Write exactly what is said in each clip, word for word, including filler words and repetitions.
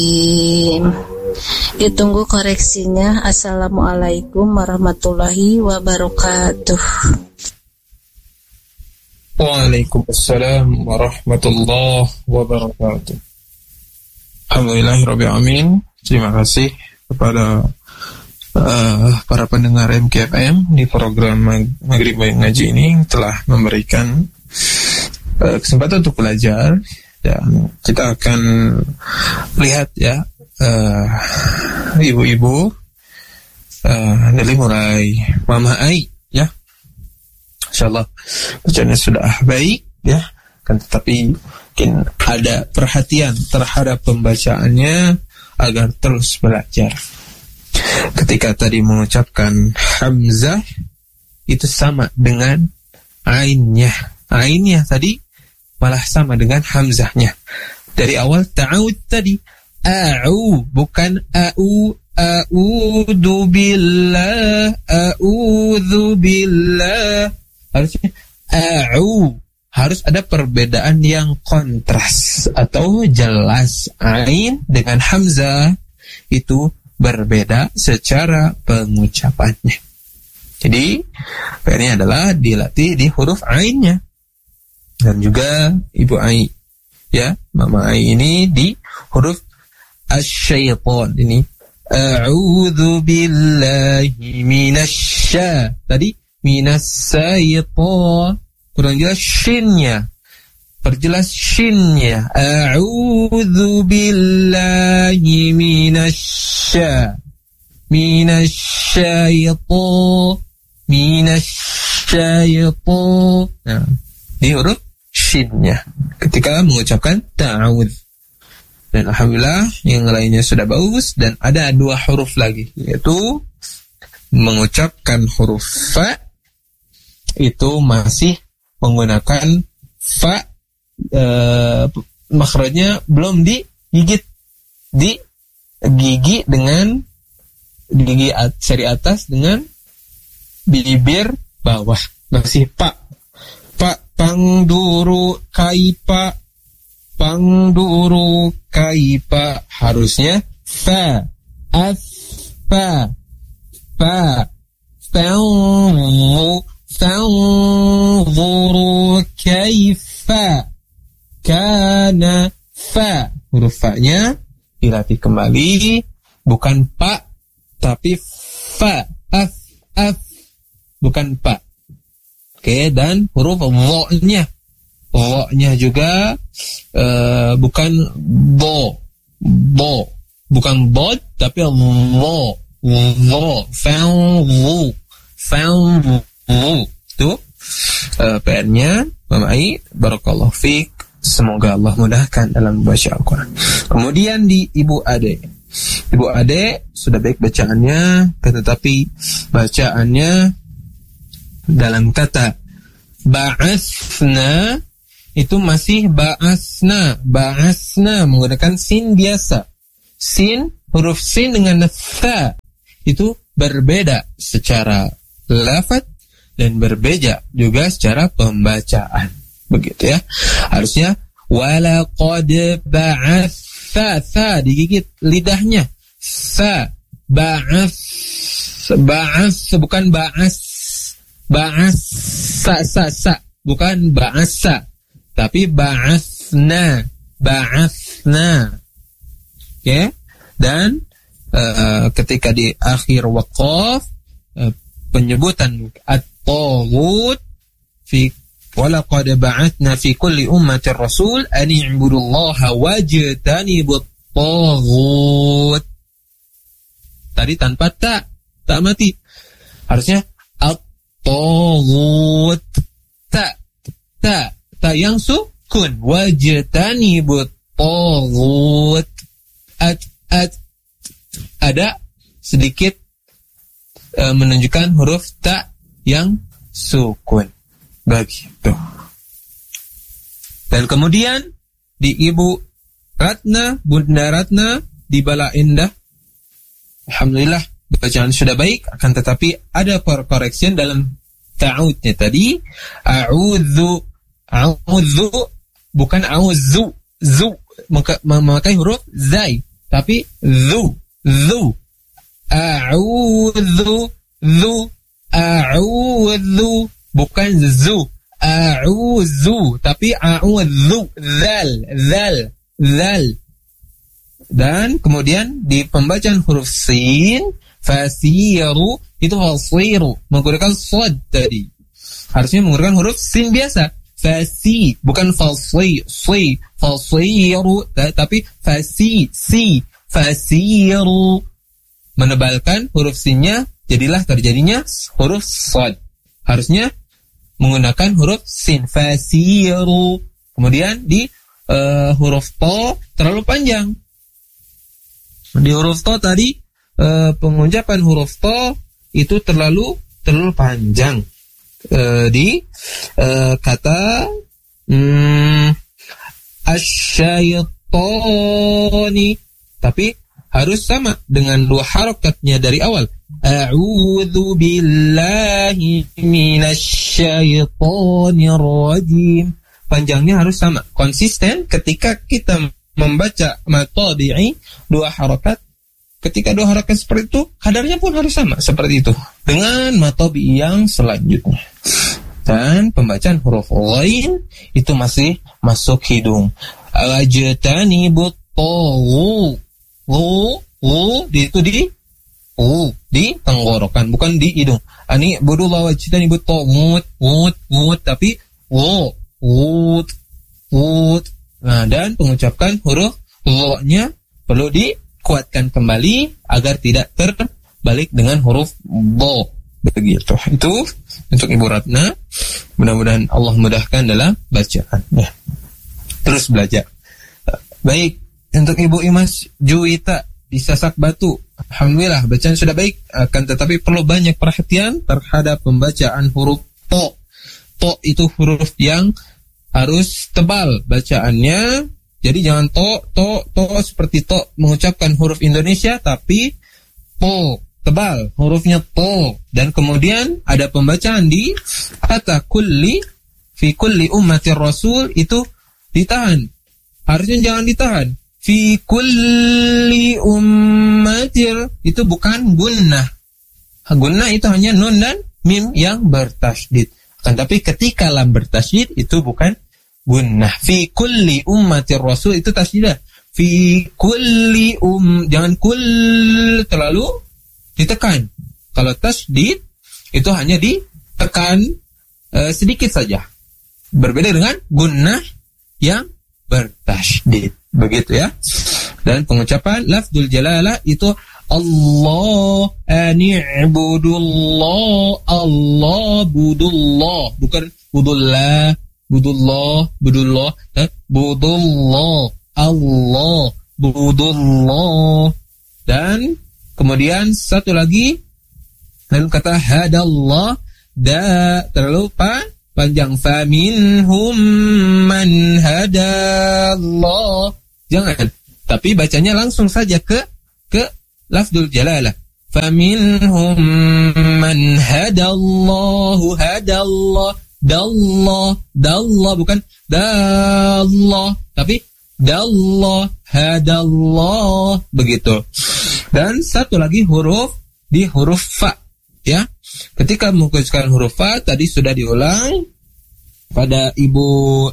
Ditunggu koreksinya. Assalamualaikum warahmatullahi wabarakatuh. Waalaikumsalam warahmatullahi wabarakatuh. Alhamdulillahirabbil alamin. Terima kasih kepada uh, para pendengar M K F M di program Mag- Maghrib Ngaji ini telah memberikan uh, kesempatan untuk belajar, dan kita akan lihat ya uh, ibu-ibu uh, dari mulai Mama Ai ya. Insyaallah bacaannya sudah baik ya, kan, tetapi mungkin ada perhatian terhadap pembacaannya agar terus belajar. Ketika tadi mengucapkan hamzah itu sama dengan ainnya. Ainnya tadi malah sama dengan hamzahnya. Dari awal ta'awud tadi a'u bukan a'u, a'udzu billah, a'udzu billah. Harusnya a'u, harus ada perbedaan yang kontras atau jelas. Ain dengan hamzah itu berbeda secara pengucapannya. Jadi ini adalah dilatih di huruf ainnya. Dan juga Ibu Ai ya, Mama Ai ini di huruf asy-syaitan. Ini a'udzu billahi minasy, tadi minasyaitan, kurang jelas shinnya, perjelas shinnya. A'udzu billahi minasy minasyaitan minasyaitan. Nah, di huruf shinnya ketika mengucapkan ta'awudz. Dan alhamdulillah yang lainnya sudah bagus, dan ada dua huruf lagi, yaitu mengucapkan huruf fa itu masih menggunakan fa, e, makhrajnya belum digigit di gigi dengan gigi at, seri atas dengan bibir bawah, masih pa pa pangduru kaipa pangduru kaipa, harusnya fa as fa fa fanzuru fanzuru kaifa kana fa. Huruf fa-nya dilatih kembali, bukan pa tapi fa, af af, bukan pa. Oke, dan huruf dha-nya dha-nya juga uh, bukan bo bo, bukan bod tapi dha dha, fanzu fanzu. Itu uh, P R-nya Mama Ai. Barakallahu fiik. Semoga Allah mudahkan dalam membaca Al-Quran. Kemudian di Ibu Ade. Ibu Ade sudah baik bacaannya, tetapi bacaannya dalam kata ba'asna itu masih ba'asna. Ba'asna menggunakan sin biasa. Sin, huruf sin dengan tha itu berbeda secara lafaz dan berbeda juga secara pembacaan. Begitu ya. Harusnya walaqad ba'atha, tha digigit lidahnya. Tha ba'ath, ba'ath bukan ba'as. Ba'as sa sa sa, bukan ba'asa, tapi ba'athna, ba'athna. Oke. Okay? Dan uh, ketika di akhir waqaf uh, penyebutan at-taghut fi walaqad ba'athna fi kulli ummatin rasul an i'budullaha wajtanibut taghut. Tadi tanpa ta, tak mati. Harusnya at-taghut, ta ta ta yang sukun, wajtanibut taghut. At at ada sedikit uh, menunjukkan huruf ta yang sukun. Begitu. Dan kemudian di Ibu Ratna, Bunda Ratna di Bala Indah, alhamdulillah bacaan sudah baik, akan tetapi ada koreksi dalam ta'awudnya tadi. A'udzu, a'udzu bukan a'udzu, zu memakai huruf zai. tapi zu, zu. A'udzu, zu, a'udzu, bukan zu. A'udzu, tapi a'udzu, zal, zal, zal. Dan kemudian di pembacaan huruf sin, fasiru, itu fasiru, menggunakan shad tadi. Harusnya menggunakan huruf sin biasa. Fasi, bukan fasi, si, fasiru, tapi fasi, si, fasiru. Menebalkan huruf sinnya, jadilah terjadinya huruf shad. Harusnya menggunakan huruf sin, fasiru. Kemudian di uh, huruf to terlalu panjang. Di huruf to tadi uh, pengucapan huruf to itu terlalu terlalu panjang. Uh, di uh, kata um, asyaitoni, tapi harus sama dengan dua harokatnya dari awal. A'udzu billahi minasyaitonir rajim. Panjangnya harus sama, konsisten ketika kita membaca matadi'i dua harokat. Ketika dua harokat seperti itu, kadarnya pun harus sama seperti itu dengan matadi'i yang selanjutnya. Dan pembacaan huruf lain itu masih masuk hidung. Ajtanibut taghu, wu, wu, itu di wu, di tenggorokan, bukan di hidung. Ani budullah wajtanibut taghut, wut, wut, tapi wu, wut, wut. Nah, dan pengucapan huruf lo-nya perlu dikuatkan kembali agar tidak terbalik dengan huruf bo. Begitu. Itu untuk Ibu Ratna. Mudah-mudahan Allah mudahkan dalam bacaan. Ya. Terus belajar. Baik, untuk Ibu Imas Juwita di Sasak Batu. Alhamdulillah, bacaan sudah baik. Akan tetapi perlu banyak perhatian terhadap pembacaan huruf to. To itu huruf yang harus tebal bacaannya. Jadi jangan to, to, to seperti to mengucapkan huruf Indonesia, tapi to, tebal hurufnya to. Dan kemudian ada pembacaan di kata kulli, fi kulli ummatir rasul, itu ditahan. Harusnya jangan ditahan. Fi kulli ummatir, itu bukan gunnah. Gunnah itu hanya nun dan mim yang bertasydid. Kan, tapi ketika lam bertasydid itu bukan gunnah. Fi kulli ummatir rasul itu tasydid. Fi kulli um, jangan kul terlalu ditekan. Kalau tasydid itu hanya ditekan uh, sedikit saja. Berbeda dengan gunnah yang bertasydid. Begitu ya. Dan pengucapan lafzul jalalah itu Allah, ani'budullah, Allah, budullah, bukan budullah, budullah, budullah, eh? budullah, Allah, budullah. Dan kemudian satu lagi, lalu kata hadallah, da, terlalu pa, panjang, faminhum man hadallah. Jangan, tapi bacanya langsung saja ke ke lafzul jalalah. Faminhum man hadallahu, hadallah, dallah, dallah, bukan dallah, tapi dallah, hadallah, begitu. Dan satu lagi huruf di huruf fa, ya. Ketika mengucapkan huruf fa tadi sudah diulang pada Ibu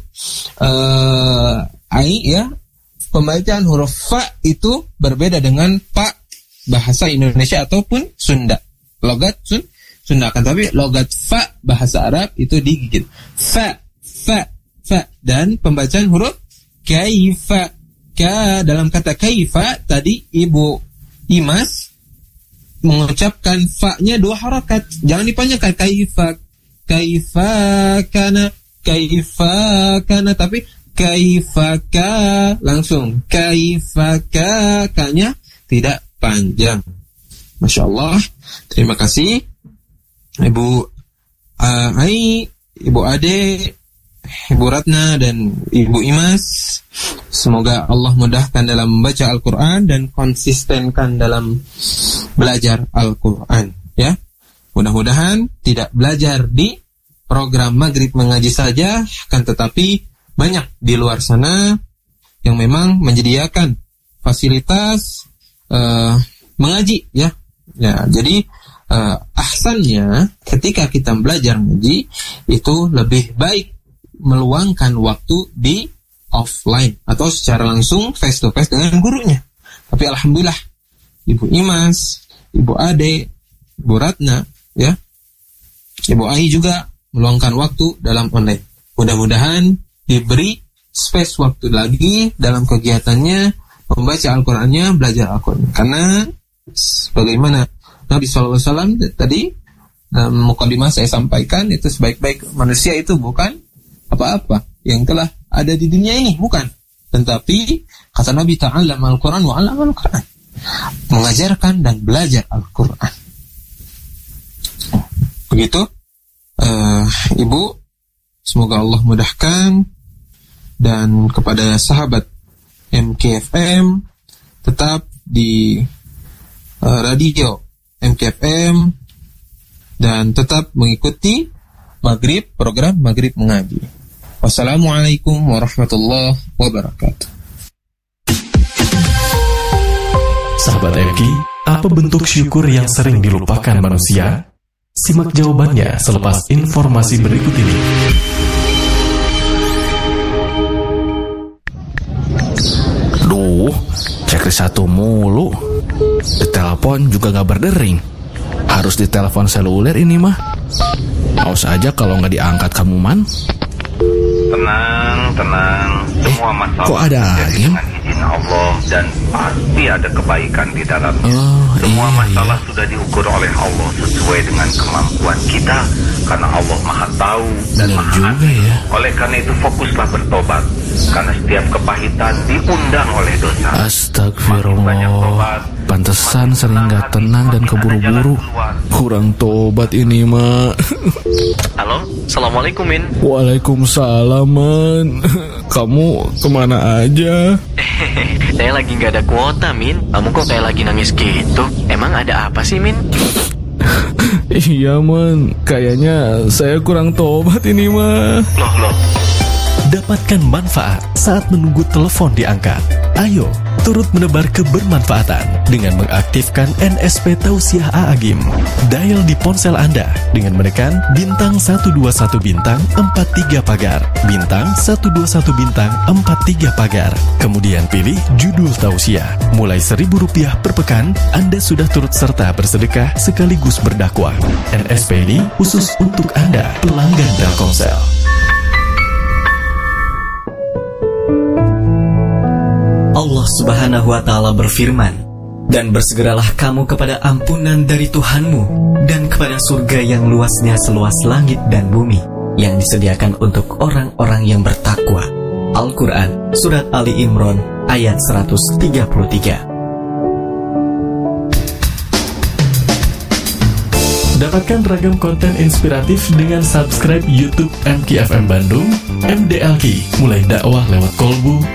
uh, Ai, ya. Pembacaan huruf fa itu berbeda dengan fa bahasa Indonesia ataupun Sunda. Logat sun, Sunda kan, tapi logat fa bahasa Arab itu digigit. Fa, fa, fa. Dan pembacaan huruf kaifa, ka, dalam kata kaifa tadi Ibu Imas mengucapkan fa-nya dua harakat. Jangan dipanjangkan kaifa, kaifa kana, kaifa kana, tapi kaifaka, langsung kaifaka, kanya tidak panjang. Masya Allah. Terima kasih Ibu uh, Ai, Ibu Ade, Ibu Ratna, dan Ibu Imas. Semoga Allah mudahkan dalam membaca Al-Quran dan konsistenkan dalam belajar Al-Quran, ya. Mudah-mudahan tidak belajar di program Maghrib Mengaji saja, akan tetapi banyak di luar sana yang memang menyediakan fasilitas uh, mengaji ya. Ya, jadi uh, ahsannya ketika kita belajar ngaji itu lebih baik meluangkan waktu di offline atau secara langsung face to face dengan gurunya. Tapi alhamdulillah Ibu Imas, Ibu Ade, Ibu Ratna ya, Ibu Ai juga meluangkan waktu dalam online. Mudah-mudahan diberi space waktu lagi dalam kegiatannya membaca Al-Qur'annya, belajar Al-Qur'an. Karena sebagaimana Nabi shallallahu alaihi wasallam tadi dalam mukadimah saya sampaikan, itu sebaik-baik manusia itu bukan apa-apa yang telah ada di dunia ini, bukan. Tetapi kata Nabi, ta'allam Al-Qur'an wa 'allama Al-Qur'an, mengajarkan dan belajar Al-Qur'an. Begitu uh, Ibu, semoga Allah mudahkan. Dan kepada sahabat M K F M, tetap di uh, radio M K F M dan tetap mengikuti Maghrib, program Maghrib Mengaji. Wassalamualaikum warahmatullahi wabarakatuh. Sahabat M K, apa bentuk syukur yang sering dilupakan manusia? Simak jawabannya selepas informasi berikut ini. Duh, cek satu mulu. Di telepon juga gak berdering. Harus di telepon seluler ini mah. Awas aja kalau gak diangkat kamu man. Tenang, tenang. Semua masalah kok ada angin? dengan izin Allah dan pasti ada kebaikan di dalamnya. Oh, Semua iya, masalah iya. sudah diukur oleh Allah sesuai dengan kemampuan kita, karena Allah Maha Tahu dan Benar Maha juga Adil. ya. Oleh karena itu fokuslah bertobat, karena setiap kepahitan diundang oleh dosa. Astagfirullah. Pantesan sering gak tenang dan keburu-buru. Kurang tobat ini mah. Halo, Assalamualaikum Min. Waalaikumsalam man. Kamu kemana aja? Saya lagi gak ada kuota Min. Kamu kok kayak lagi nangis gitu? Emang ada apa sih Min? Iya man, kayaknya saya kurang tobat ini mah. Loh, loh. Dapatkan manfaat saat menunggu telepon diangkat. Ayo, turut menebar kebermanfaatan dengan mengaktifkan N S P Tausiah A'agim. Dial di ponsel Anda dengan menekan bintang satu dua satu bintang empat tiga pagar, bintang satu dua satu bintang empat tiga pagar. Kemudian pilih judul Tausiah. Mulai seribu rupiah per pekan, Anda sudah turut serta bersedekah sekaligus berdakwah. N S P ini khusus untuk Anda, pelanggan Telkomsel. Allah Subhanahu wa Ta'ala berfirman, "Dan bersegeralah kamu kepada ampunan dari Tuhanmu dan kepada surga yang luasnya seluas langit dan bumi, yang disediakan untuk orang-orang yang bertakwa." Al-Quran Surat Ali Imran ayat seratus tiga puluh tiga. Dapatkan ragam konten inspiratif dengan subscribe YouTube M K F M Bandung, M D L K, mulai dakwah lewat kolbu,